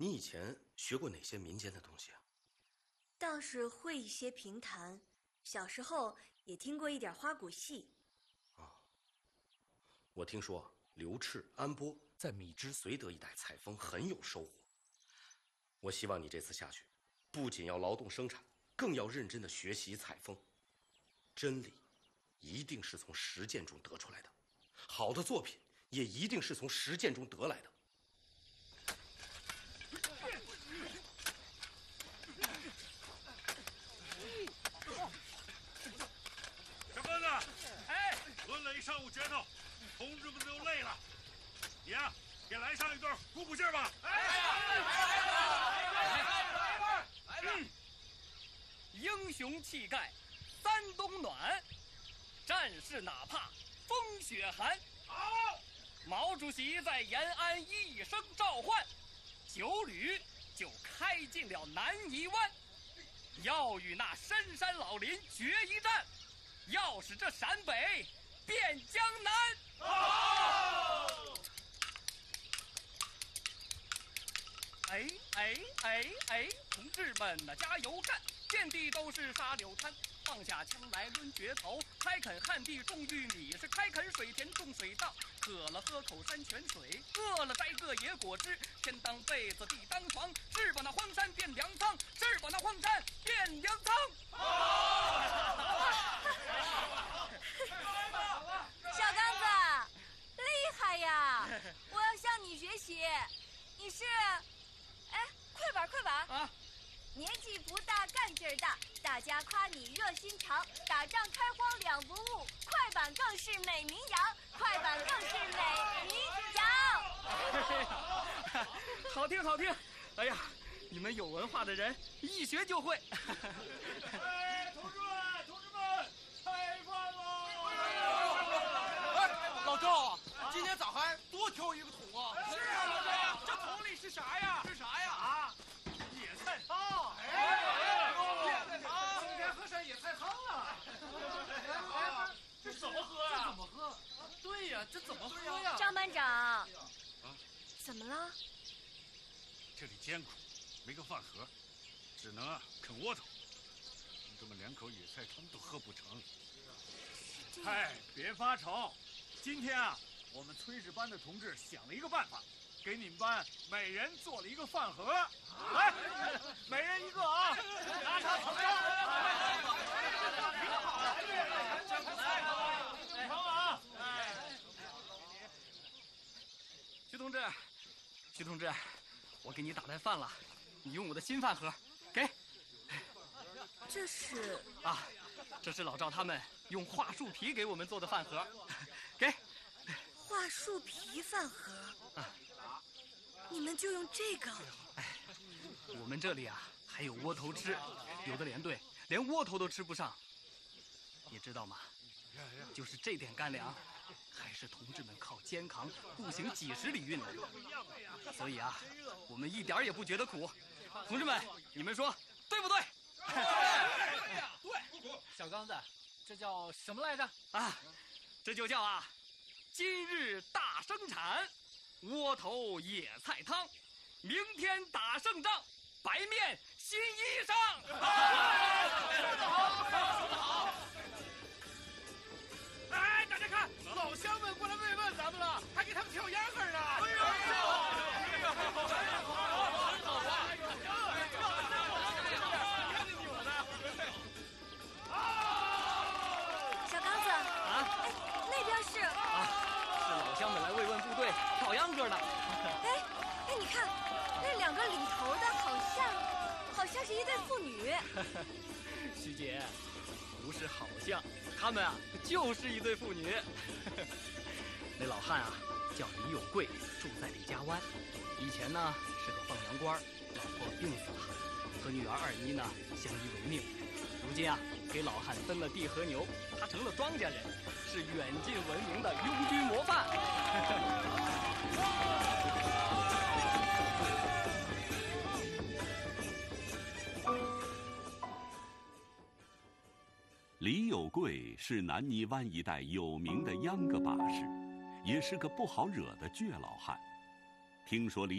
你以前学过哪些民间的东西啊？ 倒是会一些评弹，小时候也听过一点花鼓戏。 我听说刘炽、安波在米脂绥德一带采风很有收获。我希望你这次下去，不仅要劳动生产，更要认真地学习采风。真理一定是从实践中得出来的，好的作品也一定是从实践中得来的。 小刚子，哎，抡了一上午拳头，同志们都累了，你呀，也来上一段鼓鼓劲儿吧。 英雄气概三冬暖，战士哪怕风雪寒。 好， 毛主席在延安一声召唤，9旅就开进了南泥湾，要与那深山老林决一战，要使这陕北变江南。 好！ 哎，同志们呐，加油干！遍地都是沙柳滩，放下枪来抡镢头，开垦旱地种玉米，是开垦水田种水稻，渴了喝口山泉水，饿了摘个野果汁，天当被子地当床，是把那荒山变粮仓，是把那荒山变粮仓。 小刚子，厉害呀！我要向你学习。你是，快板啊！年纪不大，干劲儿大，大家夸你热心肠，打仗开荒两不误，快板更是美名扬，快板更是美名扬。 好听好听！哎呀，你们有文化的人一学就会。 哎，同志们，开饭喽！ 哎，老赵，今天咋还多挑一个桶啊？ 是啊，老赵，这桶里是啥呀？ 是啥呀？ 啊，野菜汤。 今天喝上野菜汤了。 这怎么喝呀？ 怎么喝？对呀，这怎么喝呀？ 张班长，怎么了？ 这里艰苦，没个饭盒，只能啃窝头。同志们连口野菜汤都喝不成。嗨，别发愁，今天啊，我们炊事班的同志想了一个办法，给你们班每人做了一个饭盒。来，每人一个啊！拿上桶上。你看啊！ 徐同志，我给你打来饭了，你用我的新饭盒，给。 这是啊，这是老赵他们用桦树皮给我们做的饭盒，给。 桦树皮饭盒。你们就用这个？ 我们这里啊还有窝头吃，有的连队连窝头都吃不上，你知道吗？就是这点干粮，还是同志们靠肩扛步行几10里运来的，所以啊，我们一点也不觉得苦。同志们，你们说对不对？ 对。小刚子，这叫什么来着？ 啊，这就叫今日大生产，窝头野菜汤，明天打胜仗，白面新衣裳。 说得好，说得好。 哎，大家看， 老乡们过来慰问咱们了，还给他们跳秧歌呢。 小刚子那边是是老乡们来慰问部队跳秧歌的。 哎，你看那2个领头的好像是一对父女。 徐姐，不是好像，他们就是一对父女。那老汉叫李有贵，住在李家湾，以前呢是个放羊官，老婆病死了，和女儿2姨呢相依为命，如今给老汉分了地和牛，他成了庄稼人，是远近闻名的拥军模范。 李有贵是南泥湾一带有名的秧歌把式，也是个不好惹的倔老汉。听说李